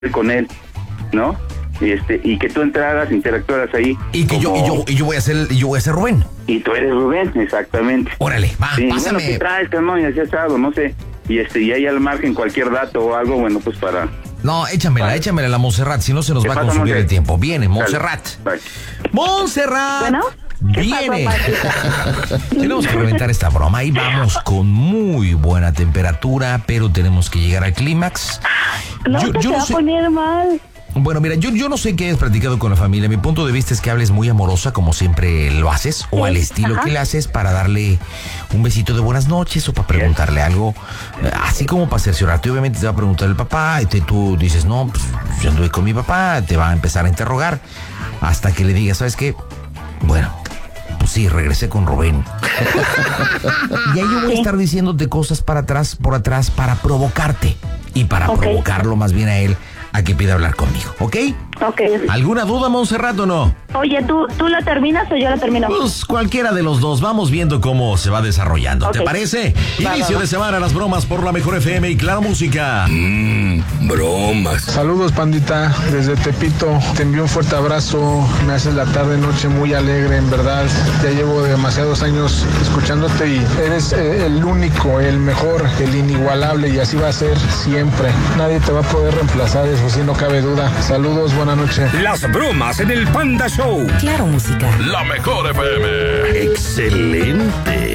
con él, ¿no? Y que tú entraras, interactuaras ahí. Y que como... yo voy a ser Rubén. Y tú eres Rubén, exactamente. Órale, va, sí, pásame. Bueno, ¿qué traes, carnal? Ya sabes, no sé. Y ahí al margen cualquier dato o algo, bueno, pues para... No, échamela la Montserrat, si no se nos va a consumir el tiempo. Viene, Montserrat. Montserrat. Bueno, viene. Tenemos que reventar esta broma. Ahí vamos con muy buena temperatura, pero tenemos que llegar al clímax. No, se va a poner mal. Bueno, mira, yo no sé qué has platicado con la familia. Mi punto de vista es que hables muy amorosa, como siempre lo haces, o al estilo que le haces, para darle un besito de buenas noches o para preguntarle algo, así como para cerciorarte. Obviamente te va a preguntar el papá y tú dices, no, pues yo anduve con mi papá, te va a empezar a interrogar hasta que le digas, ¿sabes qué? Bueno, pues sí, regresé con Rubén. Y ahí yo voy a estar diciéndote cosas por atrás, para provocarte y para provocarlo más bien a él a que pida hablar conmigo, ¿ok? Ok. ¿Alguna duda, Montserrat, o no? Oye, ¿tú la terminas o yo la termino? Pues cualquiera de los dos. Vamos viendo cómo se va desarrollando. ¿Te parece? Inicio de semana, las bromas por la Mejor FM y Claro Música. Bromas. Saludos, pandita. Desde Tepito. Te envío un fuerte abrazo. Me haces la tarde, noche muy alegre, en verdad. Ya llevo demasiados años escuchándote y eres el único, el mejor, el inigualable, y así va a ser siempre. Nadie te va a poder reemplazar, eso sí, no cabe duda. Saludos, buenas noches. Las bromas en el Panda Show. Claro Música. La Mejor FM. Excelente.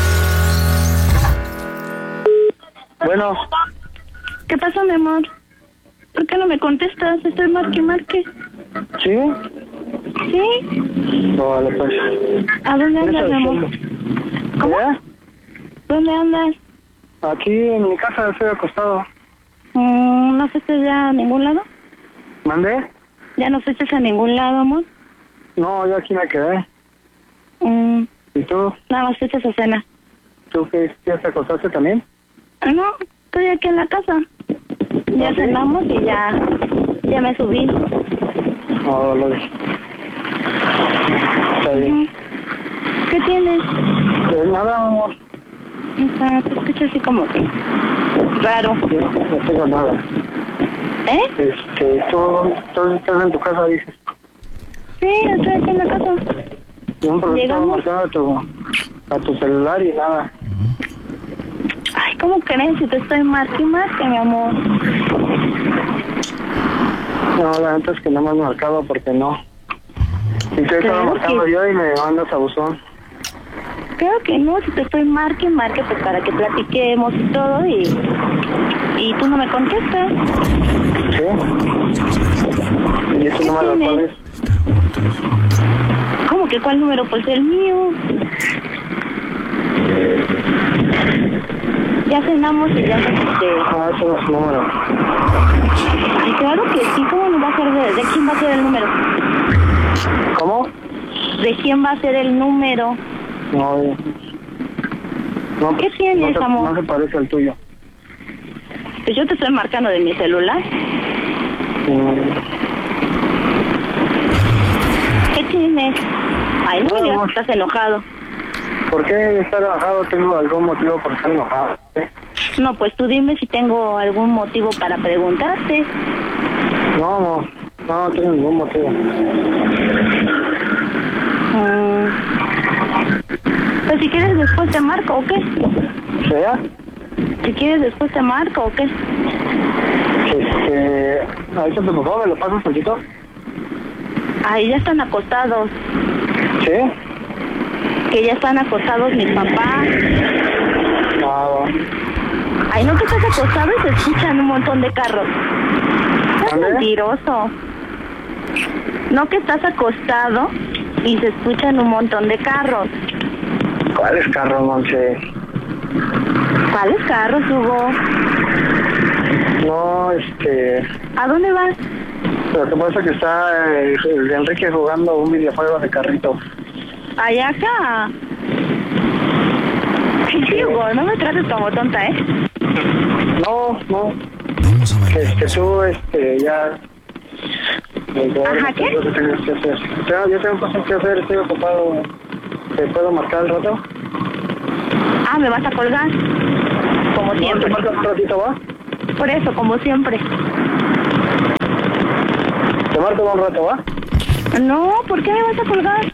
Bueno. ¿Qué pasó, mi amor? ¿Por qué no me contestas? Estoy marque. ¿Sí? ¿Sí? Vale, pues. ¿A dónde andas, mi amor? ¿Cómo? ¿Dónde andas? Aquí en mi casa, estoy acostado. ¿No fuiste ya a ningún lado? ¿Mandé? ¿Ya no fuiste a ningún lado, amor? No, yo aquí me quedé. ¿Y tú? Nada más fuiste a cenar. ¿Tú qué? ¿Ya te acostaste también? No, estoy aquí en la casa. Ya cenamos y ya me subí. No, lo dije. Está bien. ¿Qué tienes? Pues nada, amor. O sea, te escucho así como que raro. Yo no tengo nada. ¿Eh? ¿Tú estás en tu casa, dices? Sí, estoy aquí en la casa. Yo me estaba marcando a tu celular y nada. Ay, ¿cómo crees? Si te estoy marque, mi amor. No, la neta es que no me has marcado porque no. Y te estaba marcando yo y me mandas a buzón. Creo que no, si te estoy marque, pues para que platiquemos y todo y tú no me contestas. ¿Sí? ¿Y ese número cuál es? ¿Cómo que cuál número? Pues el mío. Ya cenamos y ya ese no es su número. Ay, claro que sí, ¿cómo no va a ser de quién va a ser el número? ¿Cómo? ¿De quién va a ser el número? No, ¿Qué tienes, amor? No se parece al tuyo. Pues yo te estoy marcando de mi celular. ¿Qué tienes? Ay, no me digas que estás enojado. ¿Por qué estar enojado? ¿Tengo algún motivo por estar enojado? No, pues tú dime si tengo algún motivo para preguntarte. No tengo ningún motivo. Pues si quieres después te marco, ¿o qué? ¿Sea? Si quieres después te marco, ¿o qué? Ahorita te mejor, ¿me lo pasas tantito? Ay, ya están acostados. ¿Sí? Que ya están acostados mis papás. Ay, no, que estás acostado y se escuchan un montón de carros. Estás mentiroso. No, que estás acostado y se escuchan un montón de carros. ¿Cuáles carros, Monse? ¿Cuáles carros, Hugo? No, ¿A dónde vas? Lo que pasa es que está el Enrique jugando un videojuego de carrito. Allá acá. Sí, Hugo, no me trates como tonta, ¿eh? No. Vamos a ver. Tú, ya... Ajá, ¿qué? Yo tengo cosas que hacer, estoy ocupado. ¿Te puedo marcar el rato? Ah, ¿me vas a colgar? Como siempre. ¿Te marcas un ratito, va? Por eso, como siempre. cuelgo un rato, ¿va? No, ¿por qué me vas a colgar?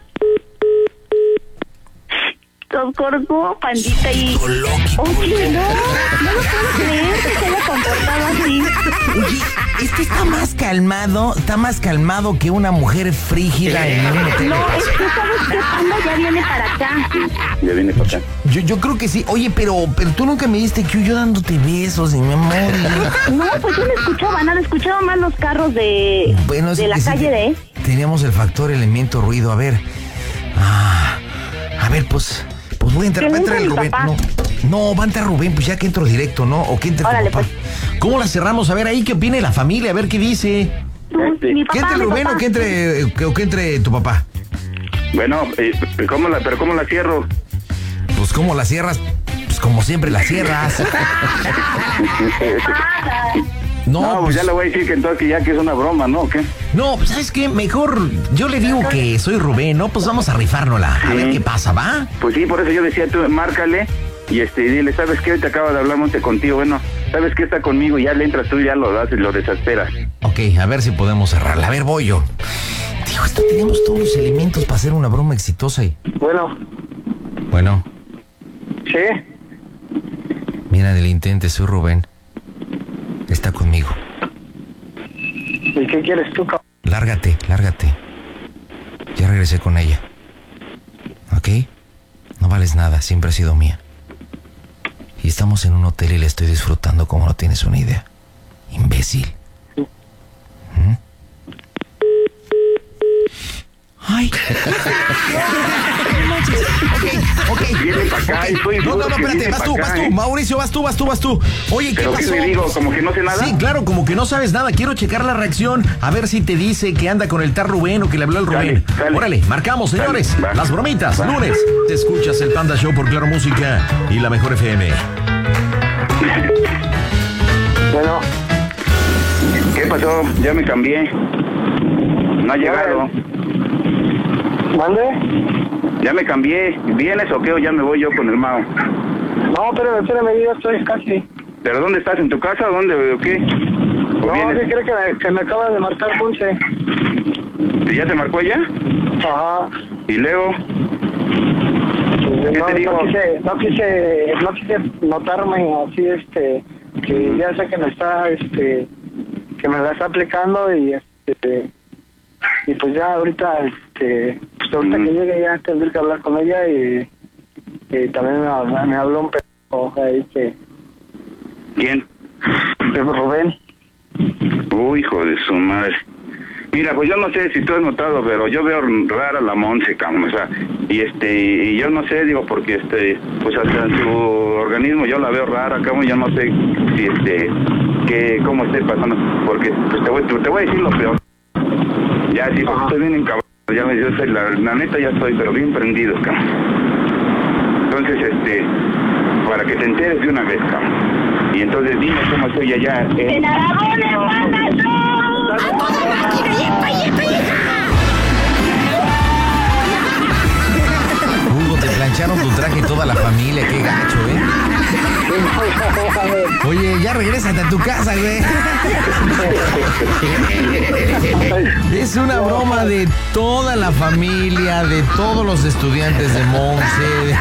Colgó, pandita, y... Oye, no lo puedo creer que se haya comportado así. Oye, este está más calmado que una mujer frígida en un hotel. No, es que sabes que Panda ya viene para acá. Ya viene para acá. Yo creo que sí. Oye, pero tú nunca me diste que yo dándote besos y mi amor. No, pues yo no escuchaba nada, escuchaba más los carros de la calle de él. Teníamos el factor elemento ruido. A ver, pues voy a entrar. Va a entrar el Rubén. No, va a entrar Rubén, pues ya que entro directo, ¿no? O que entre tu papá. Pues. ¿Cómo la cerramos? A ver ahí qué opine la familia, a ver qué dice. Mi papá, ¿Que entre Rubén o que entre tu papá? Bueno, ¿cómo la cierro? Pues ¿cómo la cierras? Pues como siempre la cierras. No, pues ya le voy a decir que entonces que es una broma, ¿no? ¿O qué? No, pues ¿sabes qué? Mejor yo le digo que soy Rubén, ¿no? Pues vamos a rifárnosla, a ver qué pasa, ¿va? Pues sí, por eso yo decía, tú márcale y dile, ¿sabes qué? Hoy te acaba de hablar Monte contigo, bueno, ¿sabes qué? Está conmigo y ya le entras tú y ya lo haces, lo desesperas. Ok, a ver si podemos cerrarla. A ver, voy yo. Digo, esto tenemos todos los elementos para hacer una broma exitosa y... Bueno. ¿Sí? Mira, del intente, soy Rubén. Está conmigo. ¿Y qué quieres tú, cabrón? Lárgate. Ya regresé con ella. ¿Ok? No vales nada, siempre has sido mía. Y estamos en un hotel y le estoy disfrutando como no tienes una idea. Imbécil. Ay. Ok. Viene para acá, estoy No, espérate, vas tú. Mauricio, vas tú. Oye, ¿qué ¿pero pasó? qué le digo? ¿Como que no sé nada? Sí, claro, como que no sabes nada. Quiero checar la reacción, a ver si te dice que anda con el tal Rubén o que le habló el Rubén. Dale. Órale, marcamos, señores. Dale, va. Las bromitas, Va. lunes. Te escuchas el Panda Show por Claro Música y la Mejor FM. Bueno. ¿Qué pasó? Ya me cambié. No ha llegado. ¿Mande? Ya me cambié. ¿Vienes o qué? ¿O ya me voy yo con el Mao? No, espérame, yo estoy casi. ¿Pero dónde estás? ¿En tu casa o dónde o qué? ¿O No, vienes? ¿qué cree que me acaba de marcar Ponce? ¿Y ya te marcó ella? Ajá. ¿Y luego? ¿Qué te digo? No quise notarme así, que ya sé que me está, que me la está aplicando y pues ya ahorita, pues ahorita que llegue ya tendré que hablar con ella y también me habló un pedo ahí que... ¿Quién? Rubén. Uy, hijo de su madre. Mira, pues yo no sé si tú has notado, pero yo veo rara la Monse, cabrón, o sea, y yo no sé, digo, porque pues hasta en su organismo yo la veo rara, cabrón, yo no sé si cómo esté pasando, porque pues te voy a decir lo peor. Ya, sí, porque estoy bien encabrado, ya yo soy, la neta ya estoy, pero bien prendido, cabrón. Entonces, para que te enteres de una vez, cabrón. Y entonces dime cómo estoy allá. ¡En Aragón, hermana! ¡A toda máquina! Hugo, te plancharon tu traje y toda la familia, qué gacho, ¿eh? Oye, ya regrésate a tu casa, güey. Es una broma de toda la familia, de todos los estudiantes de Monse.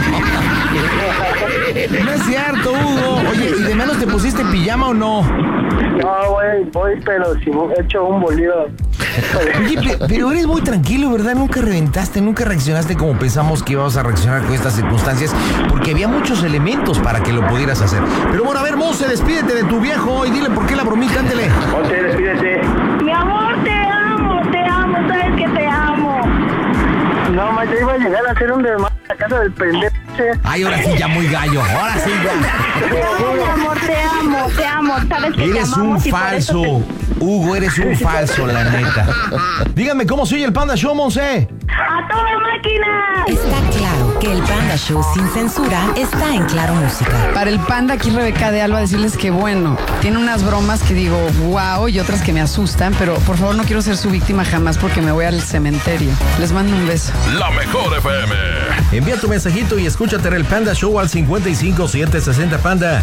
No es cierto, Hugo. Oye, ¿y de menos te pusiste pijama o no? No, voy, pero si he hecho un bolido. Oye, pero eres muy tranquilo, ¿verdad? Nunca reventaste, nunca reaccionaste como pensamos que íbamos a reaccionar con estas circunstancias, porque había muchos elementos para que lo pudieras hacer. Pero bueno, a ver, Monse, despídete de tu viejo y dile por qué la bromita, ándele. Monse, despídete. Mi amor, te amo, sabes que te amo. No, ma, yo iba a llegar a hacer un desmadre a la casa del pendejo. Ay, ahora sí, ya muy gallo, ahora sí ya. Mi amor, te amo, sabes que te Eres amamos un y por falso, eso Hugo, eres un falso, la neta. Dígame, ¿cómo soy el Panda Show, Monse? ¡A toda máquina! Está claro. que el Panda Show sin censura está en Claro Música. Para el Panda, aquí Rebeca de Alba, decirles que bueno, tiene unas bromas que digo wow y otras que me asustan, pero por favor no quiero ser su víctima jamás porque me voy al cementerio. Les mando un beso. La Mejor FM. Envía tu mensajito y escúchate el Panda Show al 55760 Panda,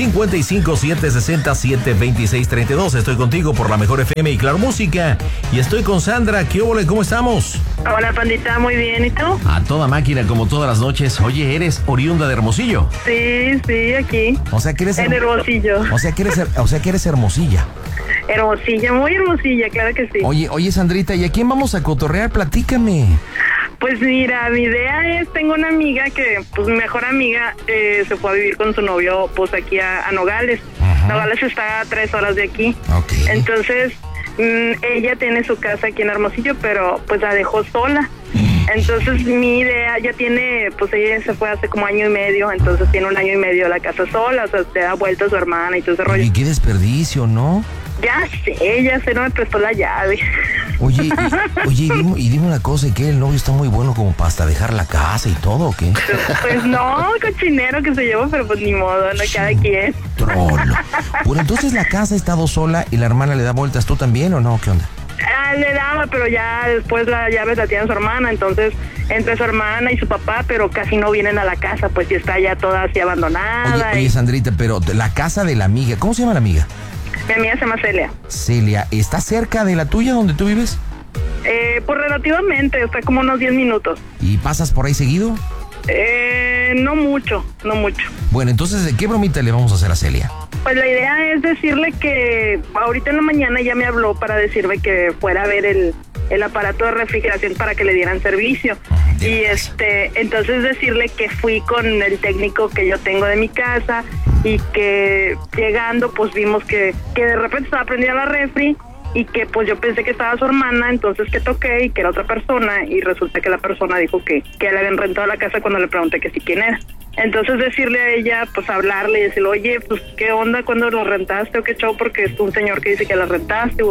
55760-72632. Estoy contigo por La Mejor FM y Claro Música. Y estoy con Sandra. ¿Qué óvole? ¿Cómo estamos? Hola, Pandita, muy bien. ¿Y tú? A toda máquina, como todas las noches. Oye, ¿eres oriunda de Hermosillo? Sí, aquí. O sea, que eres... En Hermosillo. O sea, que eres hermosilla. Hermosilla, muy hermosilla, claro que sí. Oye, Sandrita, ¿y a quién vamos a cotorrear? Platícame. Pues mira, mi idea es, tengo una amiga que, pues mi mejor amiga, se fue a vivir con su novio, pues aquí a Nogales. Ajá. Nogales está a 3 horas de aquí. Okay. Entonces, ella tiene su casa aquí en Hermosillo, pero pues la dejó sola. Entonces mi idea ya tiene, pues ella se fue hace como 1 año y medio, entonces tiene 1 año y medio la casa sola, o sea, te da vuelta a su hermana y todo ese rollo. Y qué desperdicio, ¿no? Ya sé, no me prestó la llave. Oye, dime una cosa, ¿qué? ¿El novio está muy bueno como para hasta dejar la casa y todo, o qué? Pues no, cochinero que se llevó, pero pues ni modo, no cada quien. Trolo. Bueno, entonces la casa ha estado sola y la hermana le da vueltas, ¿tú también o no? ¿Qué onda? Le daba, pero ya después la llave la tiene su hermana, entonces entre su hermana y su papá, pero casi no vienen a la casa, pues ya está ya toda así abandonada. Oye, Sandrita, pero la casa de la amiga, ¿cómo se llama la amiga? Mi amiga se llama Celia. Celia, ¿está cerca de la tuya donde tú vives? Pues relativamente, está como unos 10 minutos. ¿Y pasas por ahí seguido? No mucho. Bueno, entonces, ¿de qué bromita le vamos a hacer a Celia? Pues la idea es decirle que ahorita en la mañana ya me habló para decirme que fuera a ver el aparato de refrigeración para que le dieran servicio. Y entonces decirle que fui con el técnico que yo tengo de mi casa y que llegando pues vimos que de repente estaba prendida la refri y que pues yo pensé que estaba su hermana, entonces que toqué y que era otra persona y resulta que la persona dijo que le habían rentado la casa cuando le pregunté que sí quién era. Entonces decirle a ella, pues hablarle y decirle, oye, pues qué onda cuando lo rentaste o qué show, porque es un señor que dice que la rentaste,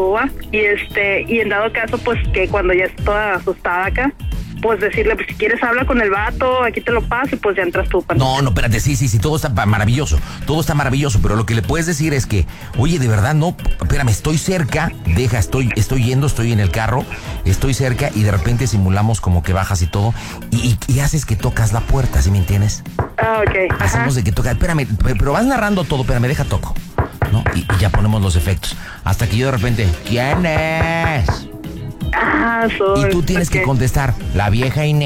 y en dado caso, pues que cuando ya está toda asustada acá, pues decirle, pues si quieres habla con el vato, aquí te lo paso y pues ya entras tú. No, espérate, sí, todo está maravilloso, pero lo que le puedes decir es que, oye, de verdad, no, espérame, estoy cerca, estoy en el carro, estoy cerca y de repente simulamos como que bajas y todo y haces que tocas la puerta, ¿sí me entiendes? Ah, ok. Hacemos de que toca, espérame, pero vas narrando todo, espérame, deja toco, ¿no? Y ya ponemos los efectos, hasta que yo de repente, ¿quién es? Y tú tienes que contestar, la vieja Inés.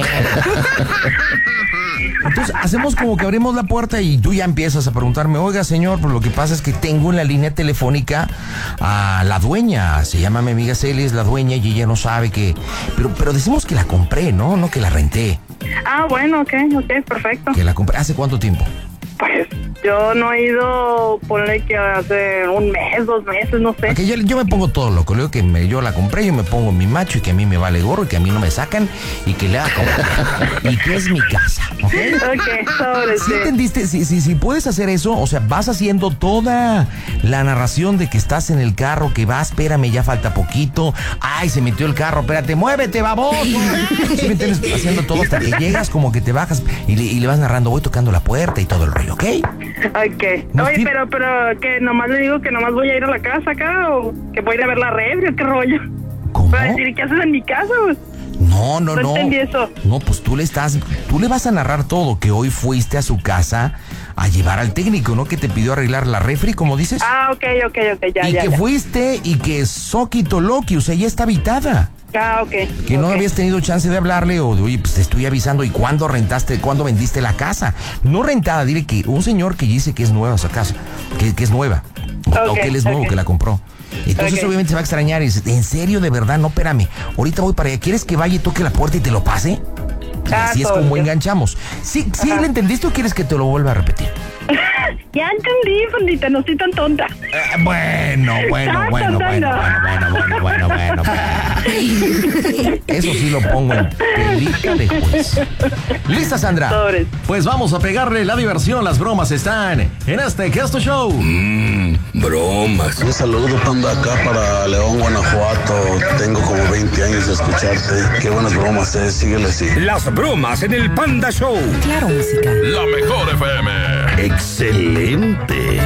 Entonces hacemos como que abrimos la puerta y tú ya empiezas a preguntarme, oiga señor, pues lo que pasa es que tengo en la línea telefónica a la dueña, se llama mi amiga Celia, es la dueña y ella no sabe que... Pero decimos que la compré, no que la renté. Bueno, ok, perfecto. Que la compré, ¿hace cuánto tiempo? Pues yo no he ido, ponle que hace 1 mes, 2 meses, no sé. Okay, yo me pongo todo loco, le digo que yo la compré, yo me pongo mi macho y que a mí me vale gorro y que a mí no me sacan y que le haga como y que es mi casa, ¿ok? Sobre ¿Sí entendiste? Si puedes hacer eso, o sea, vas haciendo toda la narración de que estás en el carro, que vas, espérame, ya falta poquito, ay, se metió el carro, espérate, muévete, baboso. ¿Sí me entiendes? Haciendo todo hasta que llegas, como que te bajas y le vas narrando, voy tocando la puerta y todo el rollo, ¿ok? Ok. Oye, pero que nomás le digo que nomás voy a ir a la casa acá o que voy a ir a ver la refri o qué rollo. ¿Cómo? Para decir, ¿qué haces en mi casa? No. No entendí eso. No, pues tú le vas a narrar todo, que hoy fuiste a su casa a llevar al técnico, ¿no? Que te pidió arreglar la refri, como dices. Ok, ya. Y que fuiste y que Soquito Loki, o sea, ya está habitada. Ok. Que no habías tenido chance de hablarle o de, oye, pues te estoy avisando, ¿y cuándo vendiste la casa? No rentada, dile que un señor que dice que es nueva esa casa, que es nueva, o que él es nuevo, que la compró. Entonces obviamente se va a extrañar y dice, ¿en serio, de verdad? No, espérame, ahorita voy para allá, ¿quieres que vaya y toque la puerta y te lo pase? Y así es como enganchamos. ¿Sí le entendiste o quieres que te lo vuelva a repetir? Ya entendí, Pandita, no estoy tan tonta. Bueno. Eso sí lo pongo en pelita de juez. ¿Lista, Sandra? Pues vamos a pegarle la diversión. Las bromas están en este Casto Show. Bromas. Un saludo, Panda, acá para León, Guanajuato. Tengo como 20 años de escucharte. Qué buenas bromas, síguele así. Las bromas en el Panda Show. Claro, música. La mejor FM. Excelente.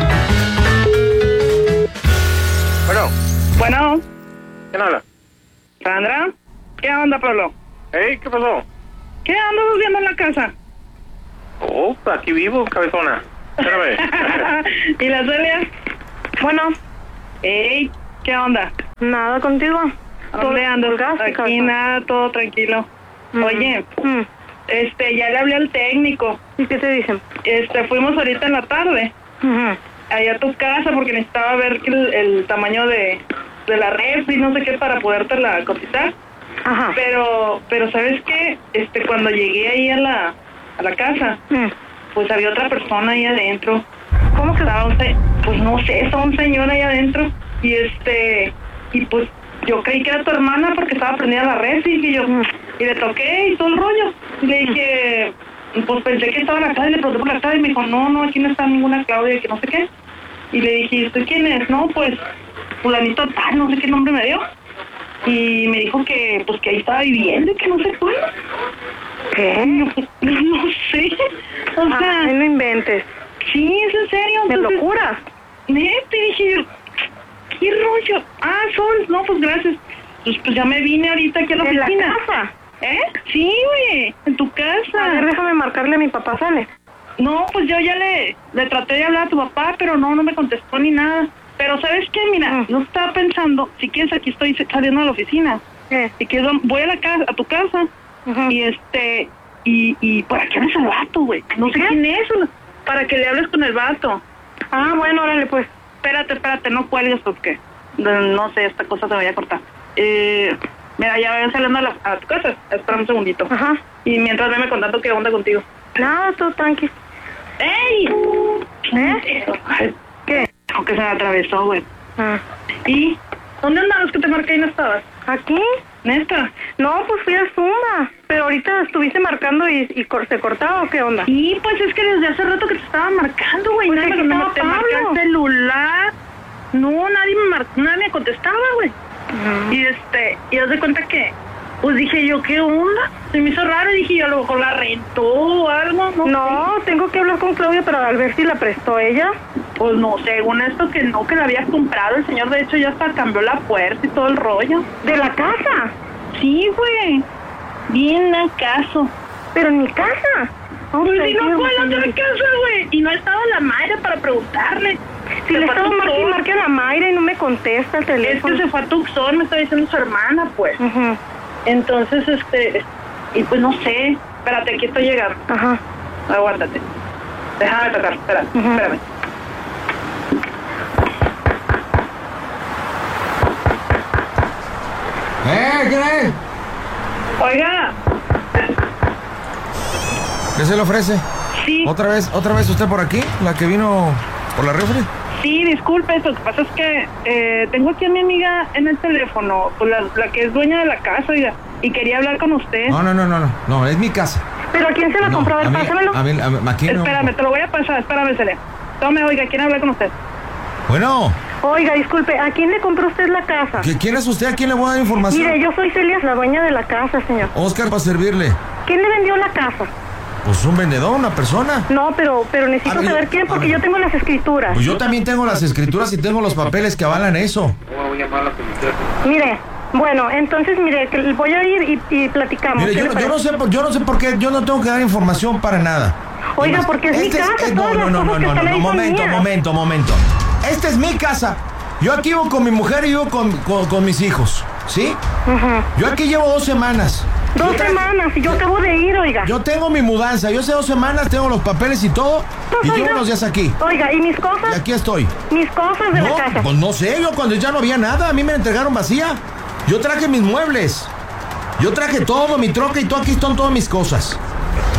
Bueno. ¿Quién habla? ¿Sandra? ¿Qué onda, Pablo? ¿Qué pasó? ¿Qué andas haciendo en la casa? Oh, aquí vivo, cabezona. Espérame. ¿Y la Celia? Bueno, ¿Qué onda? nada contigo. ¿Dónde andas? Aquí cabezona. nada, todo tranquilo. Oye, ya le hablé al técnico. ¿Y qué te dicen? Fuimos ahorita en la tarde. Allá a tu casa porque necesitaba ver el tamaño de la refri, no sé qué, para podértela cotizar. Ajá. Pero ¿sabes qué? Cuando llegué ahí a la casa, pues había otra persona ahí adentro. ¿Cómo que? Estaba pues no sé, estaba un señor ahí adentro. Y pues yo creí que era tu hermana porque estaba prendida la refri y le toqué y todo el rollo. Y le dije, pues pensé que estaba en la casa y le pregunté por la casa y me dijo, no, aquí no está ninguna Claudia, que no sé qué. Y le dije, ¿usted quién es? No, pues fulanito tal, no sé qué nombre me dio. Y me dijo que ahí estaba viviendo y que no sé cuál. ¿Qué? No sé. O sea, no inventes. Sí, es en serio. ¿Me lo juras? Neta, dije yo, ¿qué rollo? Sol, no, pues gracias. Pues ya me vine ahorita aquí a la oficina. ¿En la casa? Sí, güey, en tu casa. A ver, déjame marcarle a mi papá, ¿sale? No, pues yo ya le traté de hablar a tu papá, pero no me contestó ni nada. Pero ¿sabes qué? Mira, yo estaba pensando, si quieres aquí estoy saliendo a la oficina. Si quieres voy a tu casa. Y por aquí ves al vato, güey. No sé quién es, para que le hables con el vato. Bueno, órale pues. Espérate, no cuelgues porque no sé, esta cosa se vaya a cortar. Mira, ya voy saliendo a tu casa. Espera un segundito. Ajá. Y mientras veme contando qué onda contigo. Nada, todo tranqui. ¡Ey! ¿Qué? Aunque se me atravesó, güey. ¿Y dónde andabas que te marqué y no estabas? ¿Aquí? ¿Neta? No, pues fui a Zumba. Pero ahorita estuviste marcando y se cortaba, ¿o qué onda? Sí, pues es que desde hace rato que te estaba marcando, güey. Pues Nadie me marqué el celular. No, nadie me contestaba, güey. Y haz de cuenta que, pues dije yo, ¿qué onda? Se me hizo raro y dije yo, a lo mejor la rentó o algo. No, tengo que hablar con Claudia para ver si la prestó ella. Pues no, según esto que no, que la había comprado. El señor de hecho ya hasta cambió la puerta y todo el rollo. ¿De la casa? Sí, güey. Bien acaso. ¿Pero en mi casa? Pues si no fue en la otra casa, güey. Y no estaba la Mayra para preguntarle. Si le estaba marque a la Mayra y no me contesta el teléfono. Es que se fue a Tucson, me está diciendo su hermana, pues. Entonces, y pues no sé. Espérate, aquí estoy llegando. Ajá. Aguántate. Déjame tocar, espérame. ¿Qué? Oiga. ¿Qué se le ofrece? Sí. ¿Otra vez usted por aquí? ¿La que vino por la refri? Sí, disculpe, lo que pasa es que tengo aquí a mi amiga en el teléfono, pues la que es dueña de la casa, oiga, y quería hablar con usted. No, es mi casa. ¿Pero a quién se la compró? A ver, pásamelo. Aquí no. Espérame, te lo voy a pasar, espérame, Celia. Tome, oiga, ¿quiere hablar con usted? Bueno. Oiga, disculpe, ¿a quién le compró usted la casa? ¿Quién es usted? ¿A quién le voy a dar información? Mire, yo soy Celia, la dueña de la casa, señor. Oscar, para servirle. ¿Quién le vendió la casa? Pues un vendedor, una persona. No, pero necesito saber quién, porque yo tengo las escrituras. Pues yo también tengo las escrituras y tengo los papeles que avalan eso. Mire, bueno, entonces, mire, voy a ir y platicamos. Mire, yo no sé por qué yo no tengo que dar información para nada. Oiga, porque es mi casa. Momento. Esta es mi casa. Yo aquí vivo con mi mujer y vivo con mis hijos, ¿sí? Yo aquí llevo 2 semanas. 2 semanas, y yo acabo de ir, oiga. Yo tengo mi mudanza, yo hace 2 semanas tengo los papeles y todo, y llevo unos días aquí. Oiga, ¿y mis cosas? Y aquí estoy. Mis cosas de la casa. Pues no sé, yo cuando ya no había nada, a mí me la entregaron vacía. Yo traje mis muebles. Yo traje todo, mi troca y todo, aquí están todas mis cosas.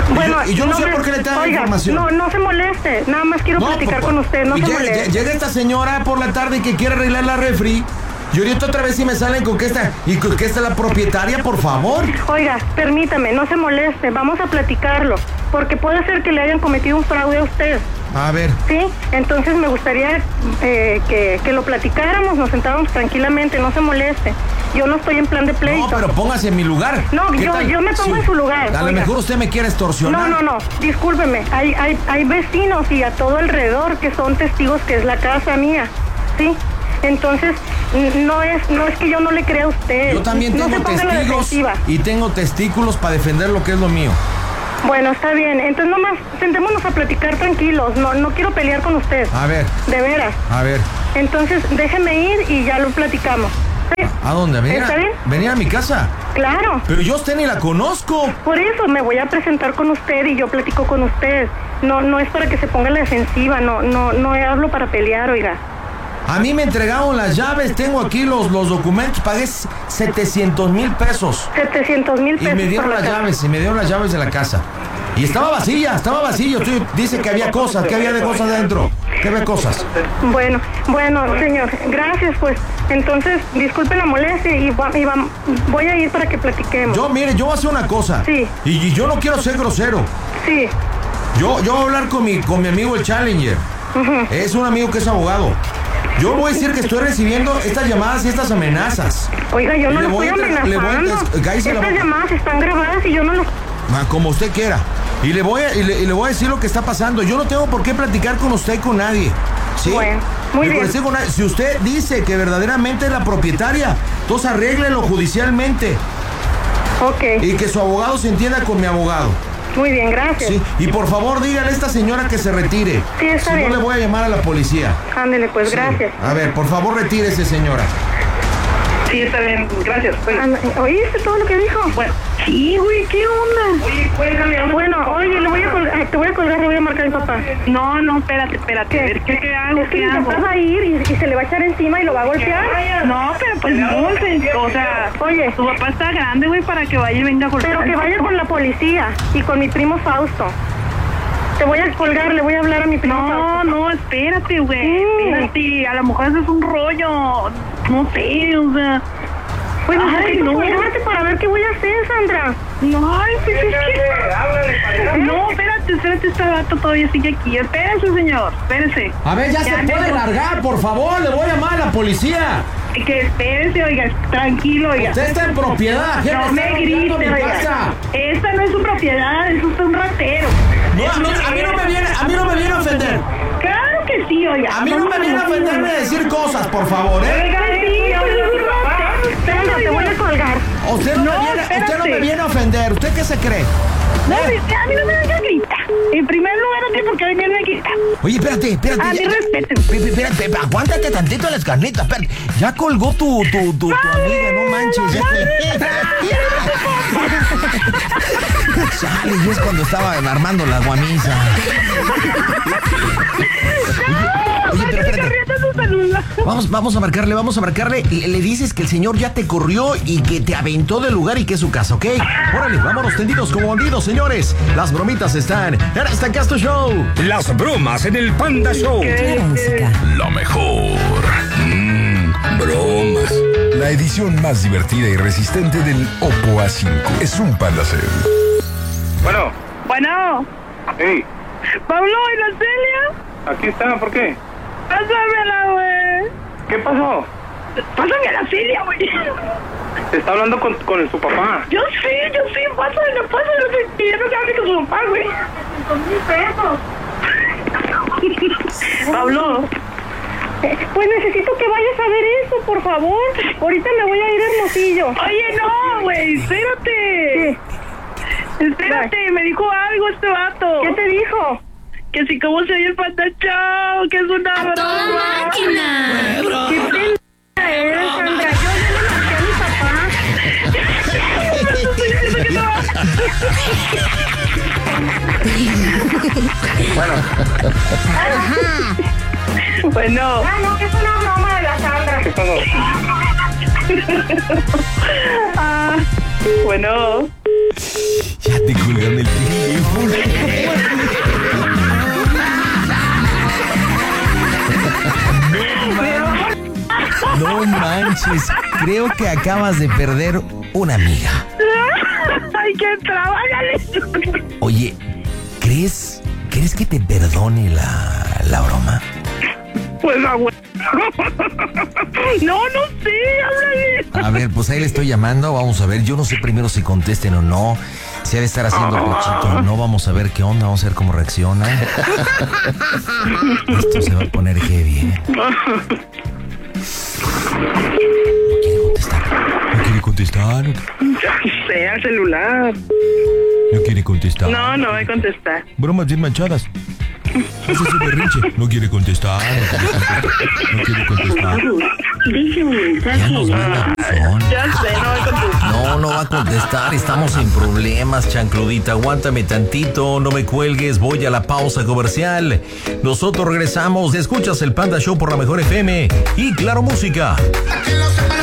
Bueno, y yo no sé por qué le trae la información. No se moleste, nada más quiero platicar con usted, no se moleste. Llega esta señora por la tarde que quiere arreglar la refri. Y ahorita otra vez si me salen con que esta es la propietaria, por favor. Oiga, permítame, no se moleste, vamos a platicarlo, porque puede ser que le hayan cometido un fraude a usted. A ver. Sí, entonces me gustaría que lo platicáramos, nos sentáramos tranquilamente, no se moleste. Yo no estoy en plan de pleito. No, pero póngase en mi lugar. No, yo me pongo en su lugar. A lo mejor usted me quiere extorsionar. No, discúlpeme, hay vecinos y a todo alrededor que son testigos que es la casa mía, ¿sí? Entonces, no es que yo no le crea a usted. Yo también tengo testigos y tengo testículos para defender lo que es lo mío. Bueno, está bien. Entonces, nomás sentémonos a platicar tranquilos. No quiero pelear con usted. A ver. De veras. A ver. Entonces, déjeme ir y ya lo platicamos. ¿Sí? ¿A dónde? ¿Está bien? ¿Venir a mi casa? Claro. Pero yo a usted ni la conozco. Por eso me voy a presentar con usted y yo platico con usted. No es para que se ponga la defensiva. No hablo para pelear, oiga. A mí me entregaron las llaves, tengo aquí los documentos, pagué 700,000 pesos. 700,000 pesos. Y me dieron las llaves de la casa. Y estaba vacía. Usted dice que había cosas, que había de cosas dentro. ¿Qué había cosas? Bueno, señor, gracias, pues. Entonces, disculpe la molestia y voy a ir para que platiquemos. Yo voy a hacer una cosa. Sí. Y yo no quiero ser grosero. Sí. Yo voy a hablar con mi amigo el Challenger. Es un amigo que es abogado. Yo voy a decir que estoy recibiendo estas llamadas y estas amenazas. Oiga, yo no lo estoy amenazando. Estas llamadas están grabadas y yo no lo... Como usted quiera. Y le voy a decir lo que está pasando. Yo no tengo por qué platicar con usted y con nadie. ¿Sí? Bueno, muy bien. Si usted dice que verdaderamente es la propietaria, entonces arréglelo judicialmente. Ok. Y que su abogado se entienda con mi abogado. Muy bien, gracias. Sí, y por favor dígale a esta señora que se retire. Sí, está bien. Si no, le voy a llamar a la policía. Ándele, pues, sí. Gracias. A ver, por favor, retírese, señora. Sí, está bien, gracias. ¿Oíste todo lo que dijo? Bueno. Sí, güey, ¿qué onda? Oye, cuélgame. Bueno, oye, te voy a colgar, le voy a marcar a mi papá. No, espérate. ¿Qué hago? Es que mi papá va a ir y se le va a echar encima y lo va a golpear. No, pero pues no, o sea, oye, tu papá está grande, güey, para que vaya y venga a golpear. Pero que vaya con la policía y con mi primo Fausto. Te voy a colgar, le voy a hablar a mi primo Fausto. No, espérate, güey. Espérate, a lo mejor eso es un rollo. No sé, o sea... Pues necesito colgarte para ver qué voy a hacer, Sandra. No, pues es que... No, espérate, este vato todavía sigue aquí. Espérese, señor, espérese. A ver, ya se puede largar, por favor, le voy a llamar a la policía. Que espérese, oiga, tranquilo, oiga. Usted está en propiedad, no me grite, oiga. Esta no es su propiedad, es usted un ratero. No, a mí no me viene a ofender. Claro que sí, oiga. A mí no me viene a ofenderme de decir cosas, por favor, Oiga, sí, Sandra, te voy a colgar. Usted no me viene a ofender. ¿Usted qué se cree? No, a mí no me venga a gritar. En primer lugar, no tiene por qué venirme a gritar. Oye, espérate. A mí respeten. Espérate, aguántate tantito las carnitas. Espérate. Ya colgó tu amiga, no manches. Chale, y es cuando estaba armando la guamisa. Oye, pero espérate. Vamos a marcarle. Le dices que el señor ya te corrió y que te aventó del lugar y que es su casa, ¿ok? Órale, vámonos tendidos como bandidos, señores. Las bromitas están en este Casto Show. Las bromas en el Panda Show. Música. Lo mejor. Bromas. La edición más divertida y resistente del Oppo A5 es un Panda Cell. Bueno. Hey, Pablo, ¿y la Celia? aquí está, ¿por qué? Pásamela, güey. ¿Qué pasó? Pásame a la Celia, güey. Te está hablando con su papá. Yo sí, pásamela, que ya no se hable con su papá, güey. 5,000 pesos. Pablo. Pues necesito que vayas a ver eso, por favor. Ahorita me voy a ir a Hermosillo. Oye, no, güey, espérate. Espérate, me dijo algo este vato. ¿Qué te dijo? Que si cómo se oye el Panda Show, que es una broma. ¡A toda máquina! ¿Qué pendeja eres, Sandra? Yo ya le marqué a mi Bueno. Bueno. No, que es una broma de la Sandra. ¿Qué pasó? Bueno. Ya te colgaron el teléfono. No manches, creo que acabas de perder una amiga. Ay, qué trabajo. Oye, ¿crees que te perdone la broma? Pues abuelo. No sé, háblale. A ver, pues ahí le estoy llamando, vamos a ver, yo no sé primero si contesten o no, si ha de estar haciendo pechito o no, vamos a ver qué onda, vamos a ver cómo reacciona. Esto se va a poner heavy, No quiere contestar. Ya sé, al celular. No quiere contestar. No va a contestar. Bromas bien manchadas. Hace su berrinche. No quiere contestar. No quiere contestar. Dice un mensaje. Ya nos manda buzón. Ya sé, no va a contestar. No va a contestar. Estamos en problemas, chancludita. Aguántame tantito. No me cuelgues. Voy a la pausa comercial. Nosotros regresamos. Escuchas el Panda Show por la Mejor FM y Claro Música. Que no sepan